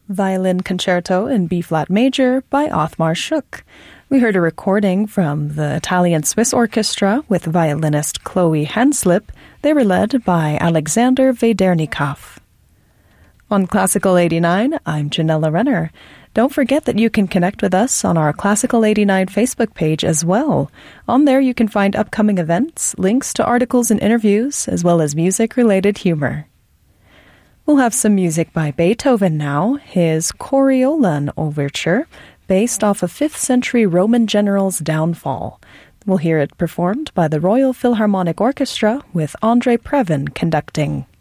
Violin Concerto in B-flat major by Othmar Schuch. We heard a recording from the Italian-Swiss Orchestra with violinist Chloe Hanslip. They were led by Alexander Vedernikov. On Classical 89, I'm Janella Renner. Don't forget that you can connect with us on our Classical 89 Facebook page as well. On there you can find upcoming events, links to articles and interviews, as well as music-related humor. We'll have some music by Beethoven now, his Coriolan Overture, based off a 5th century Roman general's downfall. We'll hear it performed by the Royal Philharmonic Orchestra with Andrei Previn conducting.